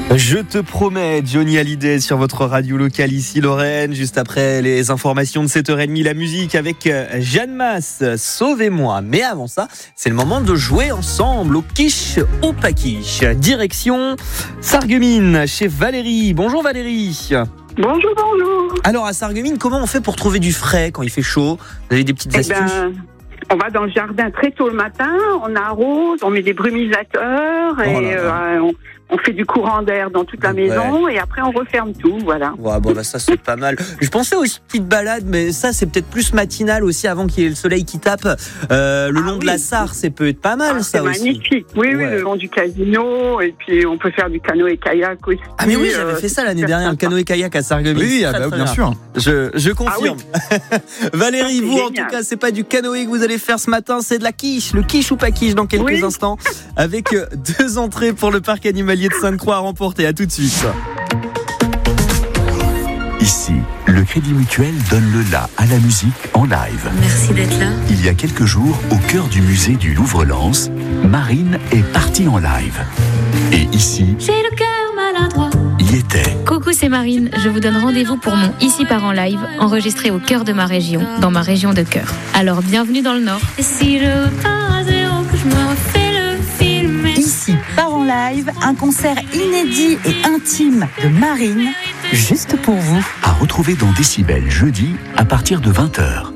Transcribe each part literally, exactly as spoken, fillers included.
Je te promets, Johnny Hallyday sur votre radio locale ici Lorraine. Juste après les informations de sept heures trente, la musique avec Jeanne Masse, Sauvez-moi. Mais avant ça, c'est le moment de jouer ensemble au quiche ou pas quiche. Direction Sarreguemines chez Valérie. Bonjour Valérie. Bonjour, bonjour. Alors à Sarreguemines, comment on fait pour trouver du frais quand il fait chaud? Vous avez des petites eh astuces? ben, On va dans le jardin très tôt le matin, on arrose, on met des brumisateurs Oh et euh, on, on fait du courant d'air dans toute la Ouais. maison et après on referme tout, voilà. Ouais, bon, bah, ça c'est pas mal. Je pensais aux petites balades, mais ça c'est peut-être plus matinal aussi avant qu'il y ait le soleil qui tape. Euh, le Ah long de oui. la Sarre, c'est peut être pas mal Ah, ça c'est aussi. magnifique. Oui, oui, Ouais. le long du casino et puis on peut faire du canoë-kayak aussi. Ah mais oui, euh, j'avais fait ça l'année super dernière, le sympa. canoë-kayak à Sarreguemines. Oui, ah Très, bah, très bien sûr. Je, je confirme. Valérie, Ça, c'est vous en génial. tout cas, c'est pas du canoë que vous allez faire ce matin, c'est de la quiche. Le quiche ou pas quiche dans quelques Oui. instants. Avec euh, deux entrées pour le parc animalier de Sainte-Croix à remporter. À tout de suite. Ici, le Crédit Mutuel donne le la à la musique en live. Merci d'être là. Il y a quelques jours, au cœur du musée du Louvre-Lens, Marine est partie en live. Et ici, J'ai le cœur maladroit. y était. Coucou, c'est Marine. Je vous donne rendez-vous pour mon Ici part en live, enregistré au cœur de ma région, dans ma région de cœur. Alors, bienvenue dans le Nord. Et si je pars à zéro, que je me refais le film. Ici part en live, un concert inédit et intime de Marine, juste pour vous. À retrouver dans Décibel jeudi à partir de vingt heures.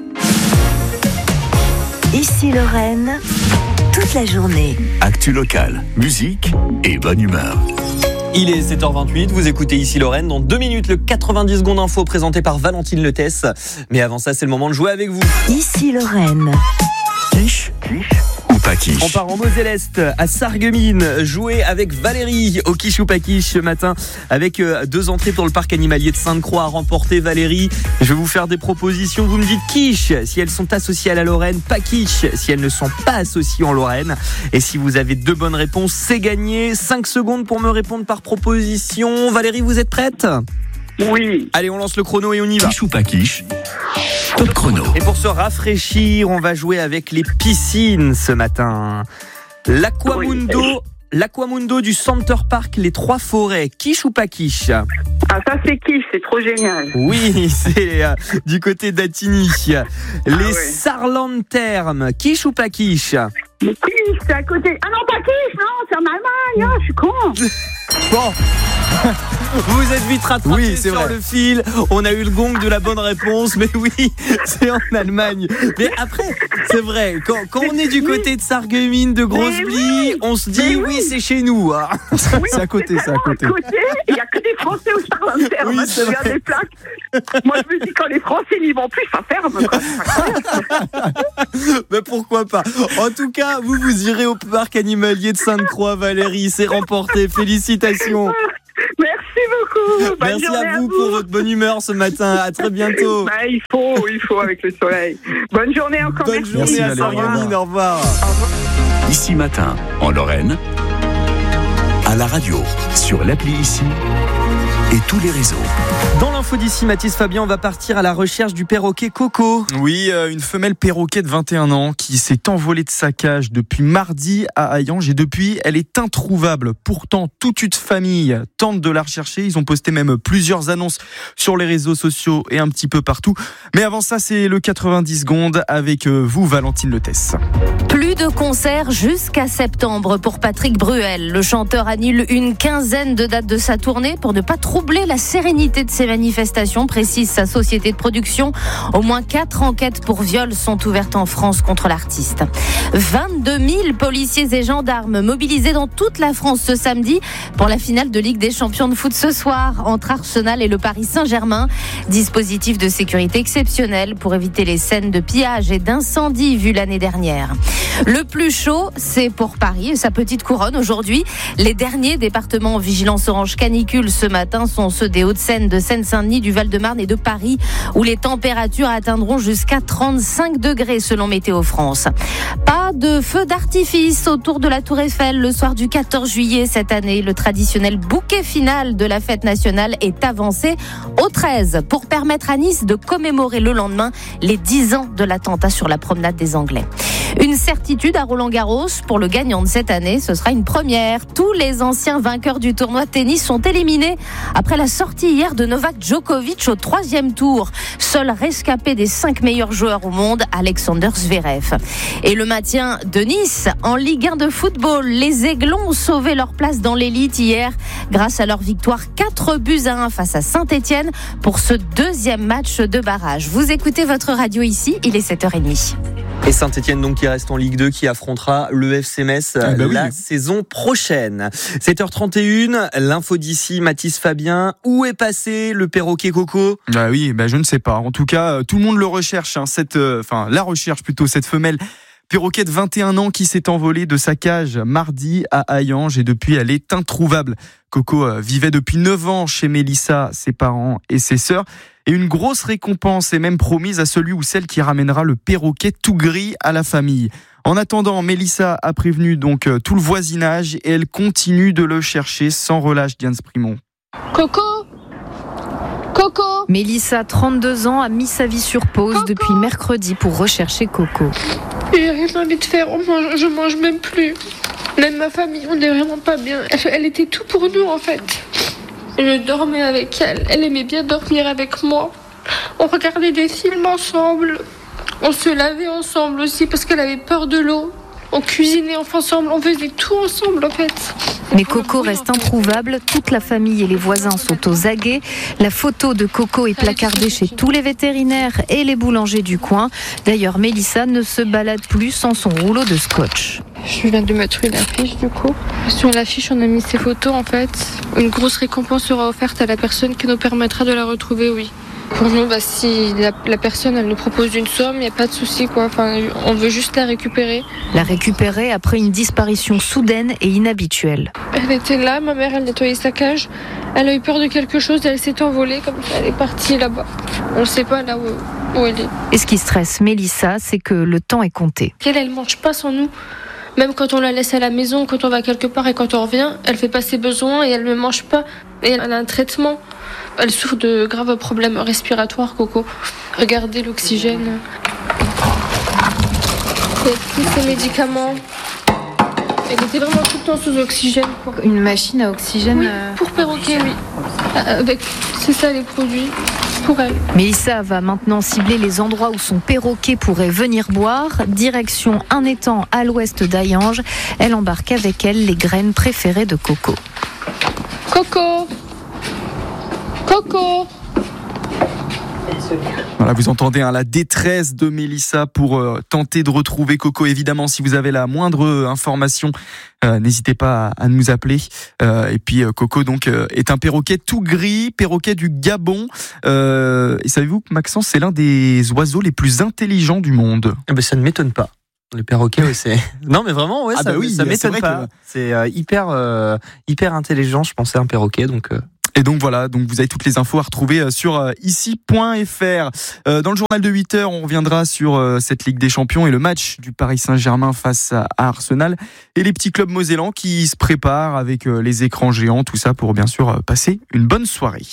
Ici Lorraine, toute la journée. Actu locale, musique et bonne humeur. Il est sept heures vingt-huit, vous écoutez ici Lorraine. Dans deux minutes, le quatre-vingt-dix secondes info présenté par Valentine Letesse. Mais avant ça, c'est le moment de jouer avec vous. Ici Lorraine. Quiche, quiche ou pas quiche. On part en Moselle-Est, à Sarreguemines, jouer avec Valérie au quiche ou pas quiche ce matin, avec euh, deux entrées pour le parc animalier de Sainte-Croix à remporter. Valérie, je vais vous faire des propositions. Vous me dites quiche si elles sont associées à la Lorraine, pas quiche si elles ne sont pas associées en Lorraine. Et si vous avez deux bonnes réponses, c'est gagné. cinq secondes pour me répondre par proposition. Valérie, vous êtes prête? Oui. Allez, on lance le chrono et on y va. Quiche ou pas quiche. Top chrono. Et pour se rafraîchir, on va jouer avec les piscines ce matin. L'Aquamundo, Oui. l'Aquamundo du Center Park Les Trois Forêts. Quiche ou pas quiche? Ah, ça c'est kiff, c'est trop génial. Oui, c'est euh, du côté d'Attigny. Les ouais. Sarland Thermes. Quiche ou pas quiche? Mais kiff, c'est à côté. Ah non, pas kiff, non, c'est en Allemagne, ah, je suis con. Bon, vous vous êtes vite rattrapé Oui, c'est sur vrai. le fil. On a eu le gong de la bonne réponse, mais oui, c'est en Allemagne. Mais après, c'est vrai, quand, quand on est du côté de Sarreguemines, de Grosse-Blie, oui, on se dit mais oui, oui. c'est chez nous. Hein. C'est à côté, c'est à côté. À côté, il n'y a que des Français au Charlentaire. Oui, Moi, c'est je regarde vrai. des plaques. Moi, je me dis, quand les Français n'y vont plus, ça ferme. Quoi. Mais pourquoi pas? En tout cas, vous vous irez au parc animalier de Sainte-Croix, Valérie. C'est remporté. Félicitations. Merci beaucoup. Bonne Merci journée à vous pour votre bonne humeur ce matin. À très bientôt. Bah, il faut, il faut avec le soleil. Bonne journée encore. Bonne merci. journée Merci, à Valérie. Sarreguemines. Au revoir. Ici matin, en Lorraine, à la radio, sur l'appli Ici et tous les réseaux. Dans l'info d'ici, Mathis Fabien, on va partir à la recherche du perroquet Coco. Oui, euh, une femelle perroquet de vingt et un ans qui s'est envolée de sa cage depuis mardi à Hayange et depuis, elle est introuvable. Pourtant, toute une famille tente de la rechercher. Ils ont posté même plusieurs annonces sur les réseaux sociaux et un petit peu partout. Mais avant ça, c'est le quatre-vingt-dix secondes avec euh, vous, Valentine Letesse. Plus de concerts jusqu'à septembre pour Patrick Bruel. Le chanteur annule une quinzaine de dates de sa tournée pour ne pas troubler la sérénité de ses manifestations, précise sa société de production. Au moins quatre enquêtes pour viol sont ouvertes en France contre l'artiste. vingt-deux mille policiers et gendarmes mobilisés dans toute la France ce samedi pour la finale de Ligue des champions de foot ce soir entre Arsenal et le Paris Saint-Germain. Dispositif de sécurité exceptionnel pour éviter les scènes de pillage et d'incendie vues l'année dernière. Le plus chaud, c'est pour Paris et sa petite couronne aujourd'hui. Les derniers départements en vigilance orange canicule ce matin sont ceux des Hauts-de-Seine, de Seine-Saint-Denis, du Val-de-Marne et de Paris, où les températures atteindront jusqu'à trente-cinq degrés selon Météo France. Pas de feu d'artifice autour de la Tour Eiffel le soir du quatorze juillet cette année. Le traditionnel bouquet final de la fête nationale est avancé au treize pour permettre à Nice de commémorer le lendemain les dix ans de l'attentat sur la promenade des Anglais. Une certitude à Roland-Garros pour le gagnant de cette année, ce sera une première. Tous les anciens vainqueurs du tournoi de tennis sont éliminés après la sortie hier de Novak Djokovic au troisième tour. Seul rescapé des cinq meilleurs joueurs au monde, Alexander Zverev. Et le maintien de Nice en Ligue un de football. Les Aiglons ont sauvé leur place dans l'élite hier grâce à leur victoire quatre buts à un face à Saint-Etienne pour ce deuxième match de barrage. Vous écoutez votre radio ici, il est sept heures trente. Et Saint-Etienne donc qui reste en Ligue deux, qui affrontera le F C Metz ah bah la oui. saison prochaine. sept heures trente et une, l'info d'ici, Mathis Fabien. Où est passé le perroquet Coco ? Bah oui, bah je ne sais pas. En tout cas, tout le monde le recherche. Hein, cette, enfin, la recherche plutôt, cette femelle perroquet de vingt et un ans qui s'est envolée de sa cage mardi à Hayange et depuis elle est introuvable. Coco vivait depuis neuf ans chez Mélissa, ses parents et ses sœurs. Et une grosse récompense est même promise à celui ou celle qui ramènera le perroquet tout gris à la famille. En attendant, Mélissa a prévenu donc tout le voisinage et elle continue de le chercher sans relâche, Diane Sprimont. Coco Coco Mélissa, trente-deux ans, a mis sa vie sur pause Coco depuis mercredi pour rechercher Coco. J'ai rien envie de faire, on mange, je mange même plus. Même ma famille, on n'est vraiment pas bien. Elle, elle était tout pour nous en fait. Je dormais avec elle, elle aimait bien dormir avec moi. On regardait des films ensemble. On se lavait ensemble aussi parce qu'elle avait peur de l'eau. On cuisinait ensemble, on faisait tout ensemble en fait. Mais Coco reste introuvable, toute la famille et les voisins sont aux aguets. La photo de Coco est placardée chez tous les vétérinaires et les boulangers du coin. D'ailleurs, Mélissa ne se balade plus sans son rouleau de scotch. Je viens de mettre une affiche du coup. Sur l'affiche, on a mis ses photos en fait. Une grosse récompense sera offerte à la personne qui nous permettra de la retrouver, oui. Pour nous, bah, si la, la personne elle nous propose une somme, il n'y a pas de souci quoi. Enfin, on veut juste la récupérer. La récupérer après une disparition soudaine et inhabituelle. Elle était là, ma mère, elle nettoyait sa cage. Elle a eu peur de quelque chose et elle s'est envolée comme ça. Elle est partie là-bas. On ne sait pas là où, où elle est. Et ce qui stresse Mélissa, c'est que le temps est compté. Elle, elle mange pas sans nous. Même quand on la laisse à la maison, quand on va quelque part et quand on revient, elle fait pas ses besoins et elle ne mange pas. Et elle a un traitement. Elle souffre de graves problèmes respiratoires, Coco. Regardez l'oxygène. Et tous ces médicaments. Elle était vraiment tout le temps sous oxygène. Quoi. Une machine à oxygène Oui, pour perroquet, oui. Avec, c'est ça les produits pour elle. Mélissa va maintenant cibler les endroits où son perroquet pourrait venir boire. Direction un étang à l'ouest d'Hayange. Elle embarque avec elle les graines préférées de Coco. Coco Coco Voilà, vous entendez hein, la détresse de Mélissa pour euh, tenter de retrouver Coco. Évidemment, si vous avez la moindre information, euh, n'hésitez pas à, à nous appeler. Euh, et puis euh, Coco donc euh, est un perroquet tout gris, perroquet du Gabon. Euh, et savez-vous que Maxence, c'est l'un des oiseaux les plus intelligents du monde. Eh ben, ça ne m'étonne pas. Le perroquet, ouais, c'est. Non, mais vraiment, ouais, ah ça, bah oui, ça m'étonne pas. Que... C'est euh, hyper, euh, hyper intelligent. Je pensais à un perroquet, donc. Euh... Et donc voilà, donc vous avez toutes les infos à retrouver sur ici point f r. Dans le journal de huit heures, on reviendra sur cette Ligue des Champions et le match du Paris Saint-Germain face à Arsenal et les petits clubs mosellans qui se préparent avec les écrans géants, tout ça pour bien sûr passer une bonne soirée.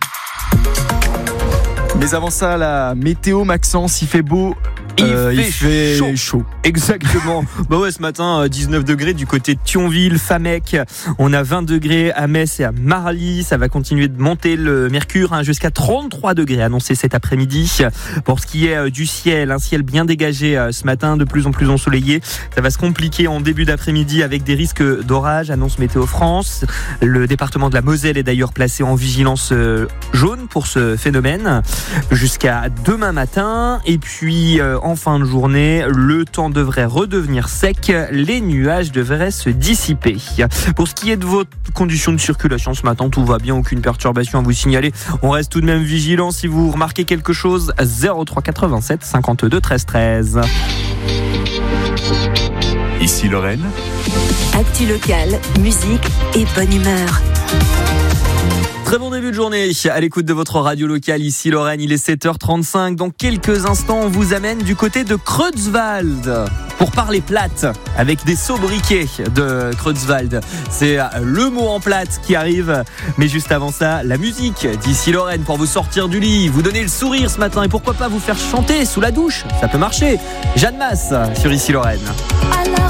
Mais avant ça, la météo, Maxence, il fait beau. Il, euh, fait, il fait chaud. chaud. Exactement. Bah ouais, ce matin, dix-neuf degrés du côté de Thionville, Famec. On a vingt degrés à Metz et à Marly. Ça va continuer de monter le mercure hein, jusqu'à trente-trois degrés annoncé cet après-midi. Pour ce qui est du ciel, un ciel bien dégagé ce matin, de plus en plus ensoleillé. Ça va se compliquer en début d'après-midi avec des risques d'orage, annonce Météo France. Le département de la Moselle est d'ailleurs placé en vigilance jaune pour ce phénomène jusqu'à demain matin. Et puis, en fin de journée, le temps devrait redevenir sec, les nuages devraient se dissiper. Pour ce qui est de vos conditions de circulation ce matin, tout va bien, aucune perturbation à vous signaler. On reste tout de même vigilant si vous remarquez quelque chose. zéro trois quatre-vingt-sept cinquante-deux treize treize. Ici Lorraine. Actu locale, musique et bonne humeur. Très bon début de journée à l'écoute de votre radio locale, ici Lorraine, il est sept heures trente-cinq. Dans quelques instants, on vous amène du côté de Creutzwald pour parler plate avec des sobriquets de Creutzwald. C'est le mot en plate qui arrive. Mais juste avant ça, la musique d'ici Lorraine pour vous sortir du lit, vous donner le sourire ce matin et pourquoi pas vous faire chanter sous la douche. Ça peut marcher. Jeanne Masse sur ici Lorraine.